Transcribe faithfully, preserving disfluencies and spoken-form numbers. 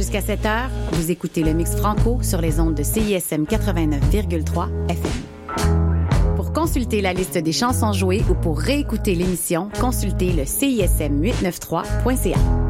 Jusqu'à sept heures, vous écoutez le Mix Franco sur les ondes de C I S M quatre-vingt-neuf virgule trois F M. Pour consulter la liste des chansons jouées ou pour réécouter l'émission, consultez le C I S M huit cent quatre-vingt-treize point C A.